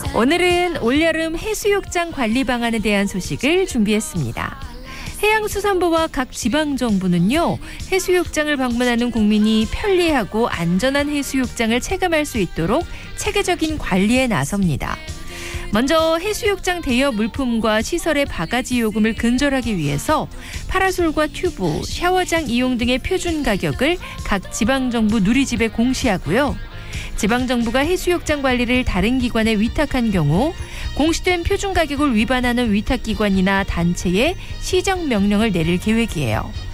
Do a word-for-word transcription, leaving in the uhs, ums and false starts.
오늘은 올여름 해수욕장 관리 방안에 대한 소식을 준비했습니다. 해양수산부와 각 지방정부는요, 해수욕장을 방문하는 국민이 편리하고 안전한 해수욕장을 체감할 수 있도록 체계적인 관리에 나섭니다. 먼저 해수욕장 대여 물품과 시설의 바가지 요금을 근절하기 위해서 파라솔과 튜브, 샤워장 이용 등의 표준 가격을 각 지방정부 누리집에 공시하고요. 지방정부가 해수욕장 관리를 다른 기관에 위탁한 경우 공시된 표준 가격을 위반하는 위탁기관이나 단체에 시정명령을 내릴 계획이에요.